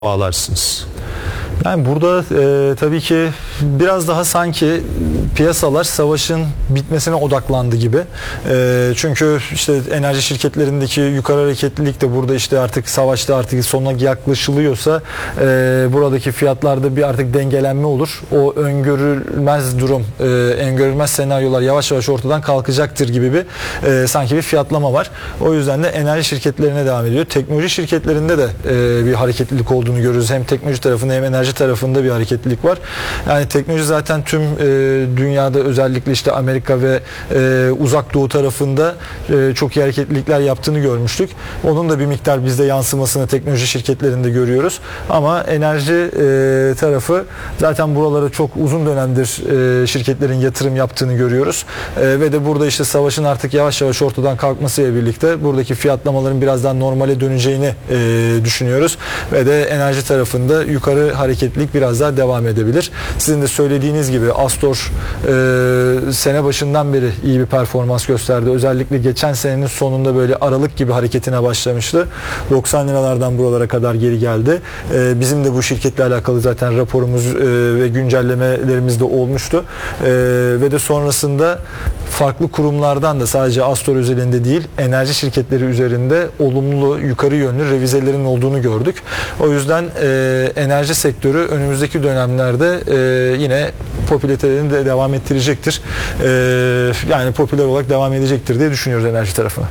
bağlarsınız? Yani burada tabii ki biraz daha sanki piyasalar savaşın bitmesine odaklandı gibi. Çünkü işte enerji şirketlerindeki yukarı hareketlilik de burada işte artık savaşta artık sonuna yaklaşılıyorsa buradaki fiyatlarda bir artık dengelenme olur. O öngörülmez durum, öngörülmez senaryolar yavaş yavaş ortadan kalkacaktır gibi bir sanki bir fiyatlama var. O yüzden de enerji şirketlerine devam ediyor. Teknoloji şirketlerinde de bir hareketlilik olduğunu görüyoruz. Hem teknoloji tarafında hem enerji tarafında bir hareketlilik var. Yani teknoloji zaten tüm dünyada özellikle işte Amerika ve Uzak Doğu tarafında çok iyi hareketlilikler yaptığını görmüştük. Onun da bir miktar bizde yansımasını teknoloji şirketlerinde görüyoruz. Ama enerji tarafı zaten buralara çok uzun dönemdir şirketlerin yatırım yaptığını görüyoruz. Ve de burada işte savaşın artık yavaş yavaş ortadan kalkmasıyla birlikte buradaki fiyatlamaların biraz daha normale döneceğini düşünüyoruz. Ve de enerji tarafında yukarı hareketlilik biraz daha devam edebilir. Sizin de söylediğiniz gibi Astor sene başından beri iyi bir performans gösterdi. Özellikle geçen senenin sonunda böyle Aralık gibi hareketine başlamıştı. 90 liralardan buralara kadar geri geldi. Bizim de bu şirketle alakalı zaten raporumuz ve güncellemelerimiz de olmuştu. Ve de sonrasında farklı kurumlardan da sadece Astor özelinde değil enerji şirketleri üzerinde olumlu yukarı yönlü revizelerin olduğunu gördük. O yüzden enerji sektörü önümüzdeki dönemlerde yine popülaritelerini de devam ettirecektir. Yani popüler olarak devam edecektir diye düşünüyoruz enerji tarafına.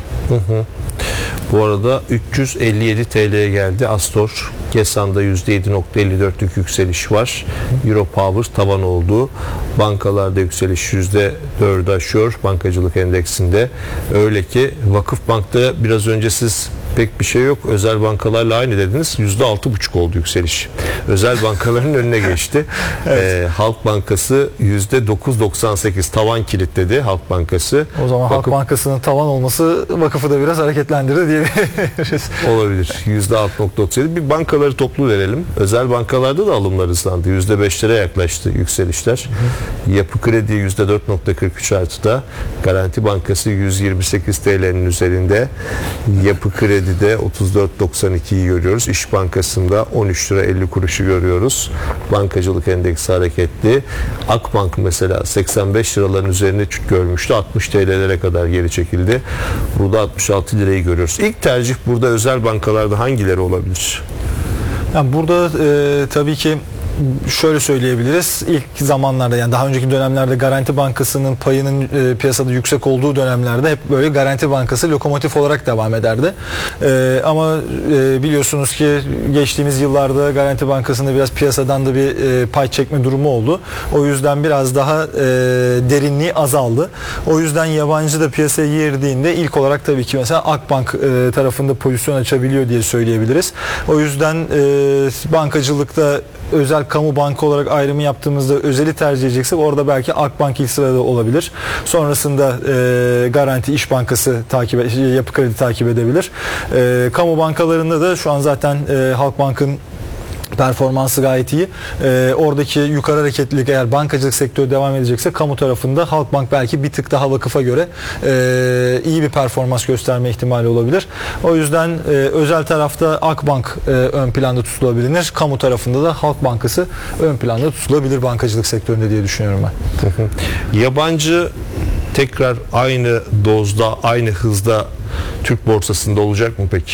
Bu arada 357 TL'ye geldi Astor. Gesan'da %7.54'lük yükseliş var. Europower tavan oldu. Bankalarda yükseliş %4'ü aşıyor bankacılık endeksinde. Öyle ki Vakıfbank'ta biraz önce siz pek bir şey yok. Özel bankalarla aynı dediniz. %6.5 oldu yükseliş. Özel bankaların önüne geçti. Evet. Halk Bankası %9.98 tavan kilitledi Halk Bankası. O zaman Halk Bankası'nın tavan olması vakıfı da biraz hareketlendirdi diyebiliriz. Olabilir. %6.97. Bir bankaları toplu verelim. Özel bankalarda da alımlar hızlandı. %5'lere yaklaştı yükselişler. Yapı Kredi %4.43 artıda. Garanti Bankası 128 TL'nin üzerinde. Yapı Kredi'de 34.92'yi görüyoruz. İş Bankası'nda 13 lira 50 kuruşu görüyoruz. Bankacılık endeksi hareketli. Akbank mesela 85 liraların üzerine görmüştü. 60 TL'lere kadar geri çekildi. Burada 66 lirayı görüyoruz. İlk tercih burada özel bankalarda hangileri olabilir? Yani burada tabii ki şöyle söyleyebiliriz. İlk zamanlarda yani daha önceki dönemlerde Garanti Bankası'nın payının piyasada yüksek olduğu dönemlerde hep böyle Garanti Bankası lokomotif olarak devam ederdi. Ama biliyorsunuz ki geçtiğimiz yıllarda Garanti Bankası'nda biraz piyasadan da bir pay çekme durumu oldu. O yüzden biraz daha derinliği azaldı. O yüzden yabancı da piyasaya girdiğinde ilk olarak tabii ki mesela Akbank tarafında pozisyon açabiliyor diye söyleyebiliriz. O yüzden bankacılıkta özel kamu banka olarak ayrımı yaptığımızda özeli tercih edeceksek orada belki Akbank ilk sırada olabilir. Sonrasında Garanti, İş Bankası Yapı Kredi takip edebilir. Kamu bankalarında da şu an zaten Halkbank'ın performansı gayet iyi. Oradaki yukarı hareketlilik eğer bankacılık sektörü devam edecekse kamu tarafında Halkbank belki bir tık daha vakıfa göre iyi bir performans gösterme ihtimali olabilir. O yüzden özel tarafta Akbank ön planda tutulabilir. Kamu tarafında da Halk Bankası ön planda tutulabilir bankacılık sektöründe diye düşünüyorum ben. Yabancı tekrar aynı dozda, aynı hızda Türk borsasında olacak mı peki?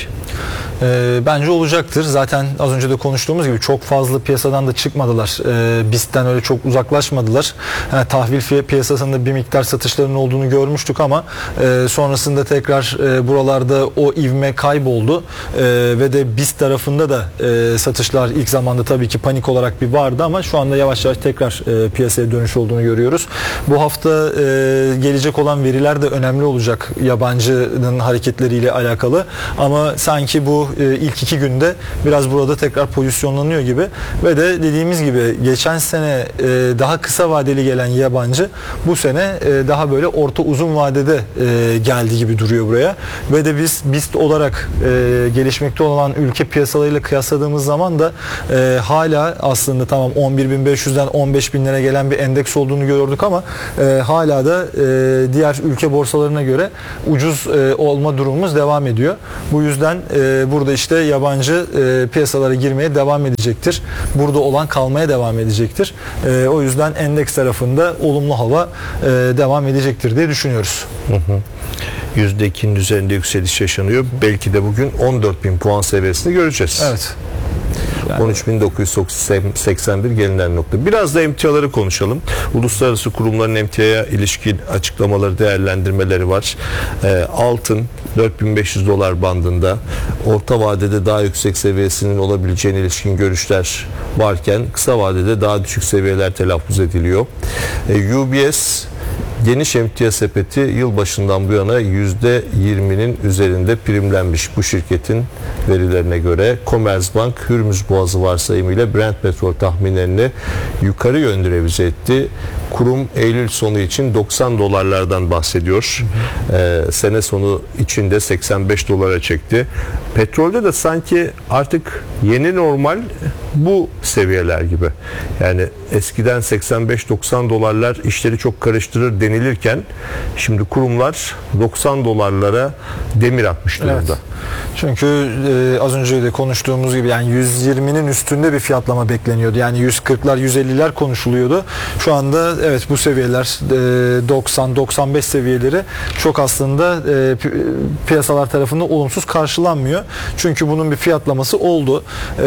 Bence olacaktır. Zaten az önce de konuştuğumuz gibi çok fazla piyasadan da çıkmadılar. BIST'ten öyle çok uzaklaşmadılar. Yani tahvil piyasasında bir miktar satışlarının olduğunu görmüştük ama sonrasında tekrar buralarda o ivme kayboldu. Ve de BIST tarafında da satışlar ilk zamanda tabii ki panik olarak bir vardı ama şu anda yavaş yavaş tekrar piyasaya dönüş olduğunu görüyoruz. Bu hafta gelecek olan veriler de önemli olacak yabancının hareketleriyle alakalı. Ama sanki bu ilk 2 günde biraz burada tekrar pozisyonlanıyor gibi ve de dediğimiz gibi geçen sene daha kısa vadeli gelen yabancı bu sene daha böyle orta uzun vadede geldi gibi duruyor buraya ve de biz BIST olarak gelişmekte olan ülke piyasalarıyla kıyasladığımız zaman da hala aslında tamam 11.500'den 15.000'lere gelen bir endeks olduğunu gördük ama hala da diğer ülke borsalarına göre ucuz olma durumu durumumuz devam ediyor. Bu yüzden burada işte yabancı piyasalara girmeye devam edecektir. Burada olan kalmaya devam edecektir. O yüzden endeks tarafında olumlu hava devam edecektir diye düşünüyoruz. %2'nin üzerinde yükseliş yaşanıyor. Belki de bugün 14.000 puan seviyesini göreceğiz. Evet. 13.981 gelinen nokta. Biraz da emtiaları konuşalım. Uluslararası kurumların emtiaya ilişkin açıklamaları, değerlendirmeleri var. Altın 4.500 dolar bandında, orta vadede daha yüksek seviyesinin olabileceğine ilişkin görüşler varken kısa vadede daha düşük seviyeler telaffuz ediliyor. UBS geniş emtia sepeti yılbaşından bu yana %20'nin üzerinde primlenmiş bu şirketin verilerine göre. Commerzbank Hürmüz Boğazı varsayımıyla Brent petrol tahminlerini yukarı yönlü revize etti. Kurum Eylül sonu için 90 dolarlardan bahsediyor. Sene sonu için de 85 dolara çekti. Petrolde de sanki artık yeni normal bu seviyeler gibi. Yani eskiden 85-90 dolarlar işleri çok karıştırır denilirken şimdi kurumlar 90 dolarlara demir atmış durumda. Evet. Çünkü az önce de konuştuğumuz gibi yani 120'nin üstünde bir fiyatlama bekleniyordu. Yani 140'lar 150'ler konuşuluyordu. Şu anda evet bu seviyeler 90-95 seviyeleri çok aslında piyasalar tarafından olumsuz karşılanmıyor. Çünkü bunun bir fiyatlaması oldu.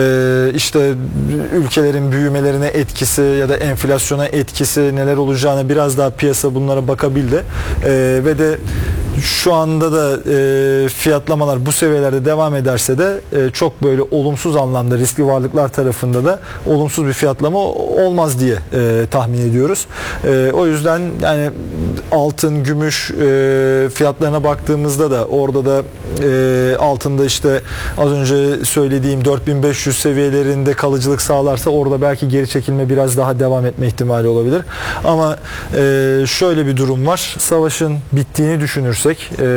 İşte ülkelerin büyümelerine etkisi ya da enflasyona etkisi neler olacağını biraz daha piyasa bunlara bakabildi. Ve de şu anda da fiyatlamalar bu seviyelerde devam ederse de çok böyle olumsuz anlamda riskli varlıklar tarafında da olumsuz bir fiyatlama olmaz diye tahmin ediyoruz. O yüzden yani altın, gümüş fiyatlarına baktığımızda da orada da altında işte az önce söylediğim 4500 seviyelerinde kalıcılık sağlarsa orada belki geri çekilme biraz daha devam etme ihtimali olabilir. Ama şöyle bir durum var. Savaşın bittiğini düşünürsek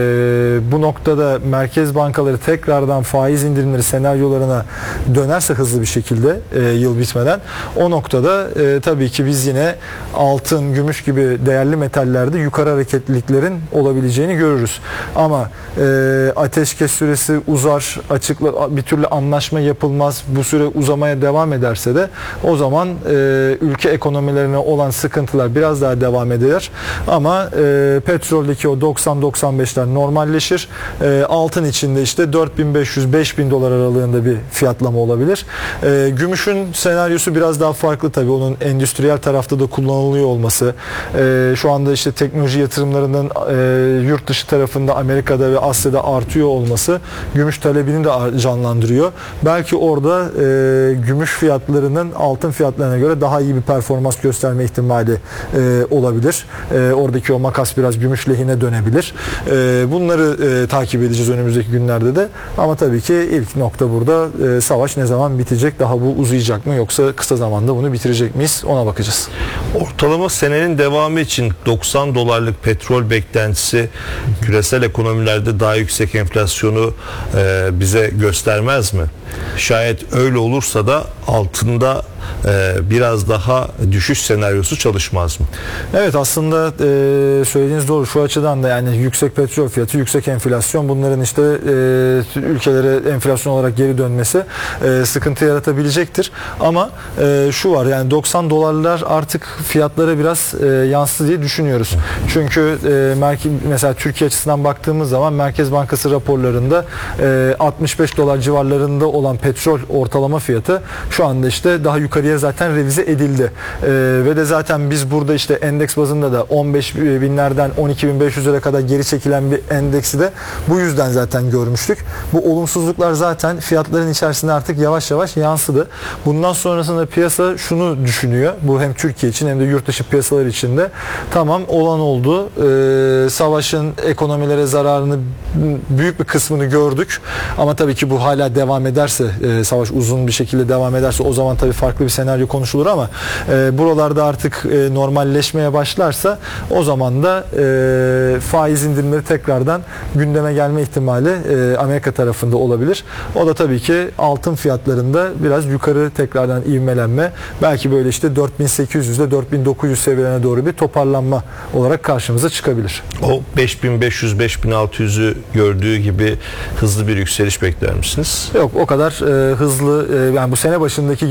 bu noktada merkez bankaları tekrardan faiz indirimleri senaryolarına dönerse hızlı bir şekilde yıl bitmeden o noktada tabii ki biz yine altın, gümüş gibi değerli metallerde yukarı hareketliliklerin olabileceğini görürüz. Ama ateşkes süresi uzar, bir türlü anlaşma yapılmaz, bu süre uzamaya devam ederse de o zaman ülke ekonomilerine olan sıkıntılar biraz daha devam eder. Ama petroldeki o 90-95'ler normalleşir. Altın içinde işte 4500-5000 dolar aralığında bir fiyatlama olabilir. Gümüşün senaryosu biraz daha farklı tabii. Onun endüstriyel tarafta da kullanılıyor olması. Şu anda işte teknoloji yatırımlarının yurt dışı tarafında Amerika'da ve Asya'da artıyor olması gümüş talebini de canlandırıyor. Belki orada gümüş fiyatlarının altın fiyatlarına göre daha iyi bir performans gösterme ihtimali olabilir. Oradaki o makas biraz gümüş lehine dönebilir. Bunları takip edeceğiz önümüzdeki günlerde de. Ama tabii ki ilk nokta burada savaş ne zaman bitecek? Daha bu uzayacak mı? Yoksa kısa zamanda bunu bitirecek miyiz? Ona bakacağız. Ortalama senenin devamı için 90 dolarlık petrol beklentisi küresel ekonomilerde daha yüksek enflasyonu bize göstermez mi? Şayet öyle olursa da altında biraz daha düşüş senaryosu çalışmaz mı? Evet, aslında söylediğiniz doğru. Şu açıdan da yani yüksek petrol fiyatı, yüksek enflasyon, bunların işte ülkelere enflasyon olarak geri dönmesi sıkıntı yaratabilecektir. Ama şu var, yani 90 dolarlar artık fiyatlara biraz yansıdı diye düşünüyoruz. Çünkü mesela Türkiye açısından baktığımız zaman Merkez Bankası raporlarında 65 dolar civarlarında olan petrol ortalama fiyatı şu anda işte daha yukarıya zaten revize edildi. Ve de zaten biz burada işte endeks bazında da 15 binlerden 12.500'lere kadar geri çekilen bir endeksi de bu yüzden zaten görmüştük. Bu olumsuzluklar zaten fiyatların içerisinde artık yavaş yavaş yansıdı. Bundan sonrasında piyasa şunu düşünüyor. Bu hem Türkiye için hem de yurt dışı piyasalar için de tamam, olan oldu. Savaşın ekonomilere zararını, büyük bir kısmını gördük. Ama tabii ki bu hala devam ederse ederse, savaş uzun bir şekilde devam ederse o zaman tabii farklı bir senaryo konuşulur ama buralarda artık normalleşmeye başlarsa o zaman da faiz indirimleri tekrardan gündeme gelme ihtimali Amerika tarafında olabilir. O da tabii ki altın fiyatlarında biraz yukarı tekrardan ivmelenme, belki böyle işte 4800 ile 4900 seviyelerine doğru bir toparlanma olarak karşımıza çıkabilir. O 5500-5600'ü gördüğü gibi hızlı bir yükseliş bekler misiniz? Yok, o kadar hızlı, yani bu sene başındaki